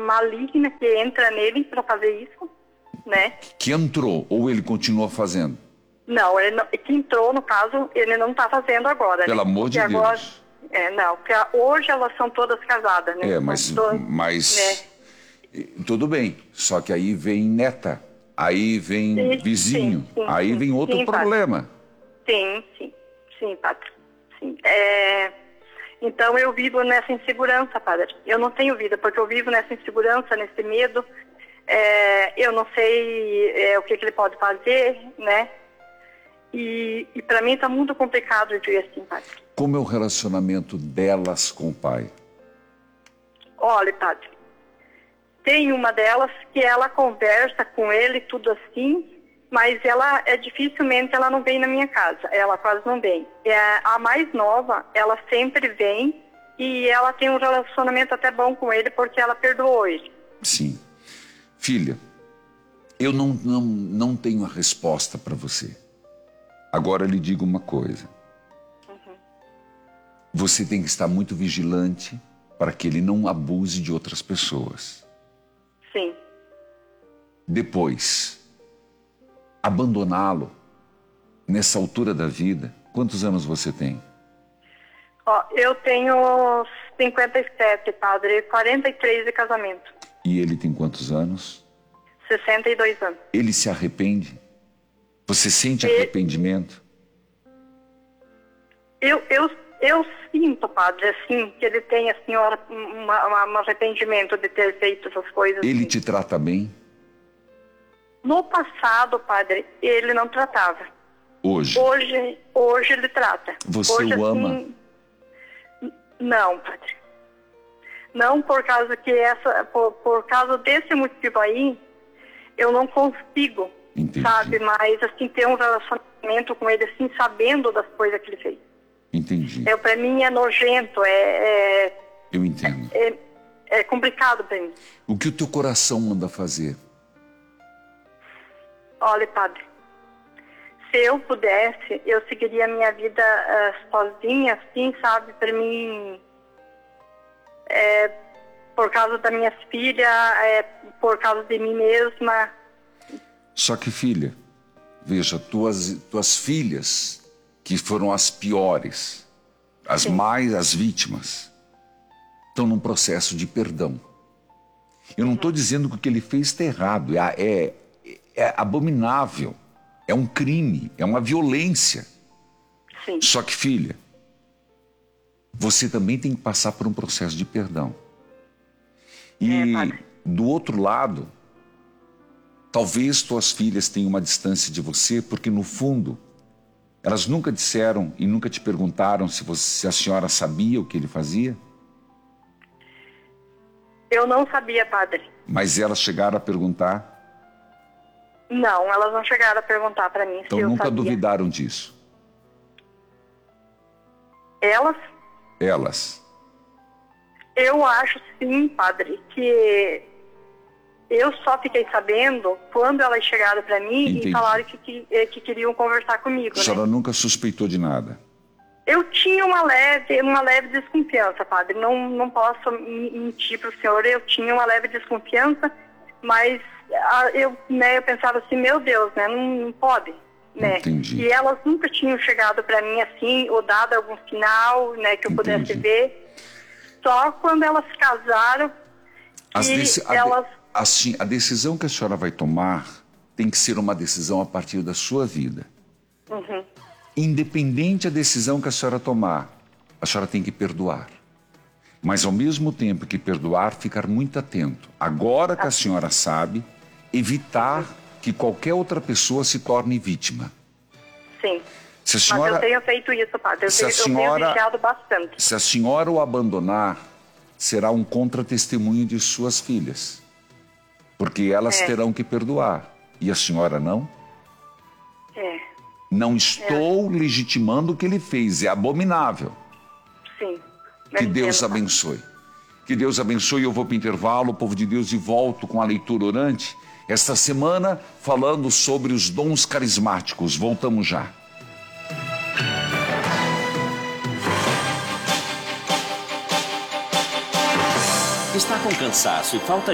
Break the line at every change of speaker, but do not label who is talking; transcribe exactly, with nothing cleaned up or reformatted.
maligna que entra nele para fazer isso, né?
Que entrou ou ele continua fazendo?
Não, ele não, que entrou, no caso, ele não está fazendo agora.
Pelo
né?
amor de
Porque
Deus.
Agora, é, não, porque hoje elas são todas casadas, né?
É, mas...
Todas,
mas
né?
tudo bem, só que aí vem neta, aí vem
Sim,
vizinho,
sim, sim,
aí
sim,
vem outro
sim,
problema.
Sim, sim, sim, padre. Sim. É, então eu vivo nessa insegurança, padre. Eu não tenho vida, porque eu vivo nessa insegurança, nesse medo. É, eu não sei é, o que, que ele pode fazer, né? E, e para mim está muito complicado viver assim, padre.
Como é o relacionamento delas com o pai?
Olha, padre, tem uma delas que ela conversa com ele, tudo assim, mas ela é dificilmente ela não vem na minha casa, ela quase não vem. É, a mais nova, ela sempre vem e ela tem um relacionamento até bom com ele porque ela perdoou ele.
Sim. Filha, eu não, não, não tenho a resposta para você. Agora lhe digo uma coisa. Uhum. Você tem que estar muito vigilante para que ele não abuse de outras pessoas.
Sim.
Depois, abandoná-lo nessa altura da vida. Quantos anos você tem?
Ó, eu tenho cinquenta e sete, padre, quarenta e três de casamento.
E ele tem quantos anos?
sessenta e dois anos.
Ele se arrepende? Você sente
e...
arrependimento?
Eu, eu, eu sinto, padre, assim, que ele tem, assim, um arrependimento de ter feito essas coisas.
Ele
assim.
te trata bem?
No passado, padre, ele não tratava.
Hoje?
Hoje, hoje ele trata.
Você
hoje,
o
assim,
ama?
Não, padre. Não por causa que essa, por, por causa desse motivo aí, eu não consigo,
Entendi.
sabe, mas assim, ter um relacionamento com ele, assim, sabendo das coisas que ele fez.
Entendi.
É, pra mim é nojento, é... é
eu entendo.
É, é complicado pra mim.
O que o teu coração manda fazer?
Olha, padre, se eu pudesse, eu seguiria a minha vida uh, sozinha, assim, sabe, pra mim... É, por causa das minhas filhas, é, por causa de mim mesma.
Só que, filha, veja, tuas, tuas filhas, que foram as piores, as Sim. mais, as vítimas, estão num processo de perdão. Eu não estou uhum. dizendo que o que ele fez está errado, é, é, é abominável, é um crime, é uma violência.
Sim.
Só que, filha, você também tem que passar por um processo de perdão. E é, do outro lado, talvez tuas filhas tenham uma distância de você, porque no fundo, elas nunca disseram e nunca te perguntaram se, você, se a senhora sabia o que ele fazia?
Eu não sabia, padre.
Mas elas chegaram a perguntar?
Não, elas não chegaram a perguntar para mim
então,
se eu
nunca
sabia.
duvidaram disso?
Elas?
Elas.
Eu acho sim, padre, que eu só fiquei sabendo quando elas chegaram para mim Entendi. E falaram que, que, que queriam conversar comigo.
A senhora
né?
nunca suspeitou de nada?
Eu tinha uma leve, uma leve desconfiança, padre. Não, não posso mentir para o senhor, eu tinha uma leve desconfiança, mas eu, né, eu pensava assim, meu Deus, né, não, não pode. Né?
Entendi.
E elas nunca tinham chegado para mim assim, ou dado algum sinal, né, que eu
Entendi.
pudesse ver. Só quando elas casaram,
As
que
deci- a,
elas...
de, assim, a decisão que a senhora vai tomar tem que ser uma decisão a partir da sua vida.
Uhum.
Independente da decisão que a senhora tomar, a senhora tem que perdoar. Mas ao mesmo tempo que perdoar, ficar muito atento. Agora que a senhora sabe, evitar que qualquer outra pessoa se torne vítima.
Sim.
Se a senhora,
Mas eu tenho feito isso, padre. Eu,
se
tenho,
a senhora,
eu tenho vigiado bastante.
Se a senhora o abandonar, será um contra-testemunho de suas filhas. Porque elas é. terão que perdoar. E a senhora não?
É.
Não estou é. legitimando o que ele fez. É abominável.
Sim.
Que Deus abençoe. Que Deus abençoe. Eu vou para o intervalo, povo de Deus, e volto com a leitura orante. Esta semana, falando sobre os dons carismáticos. Voltamos já.
Está com cansaço e falta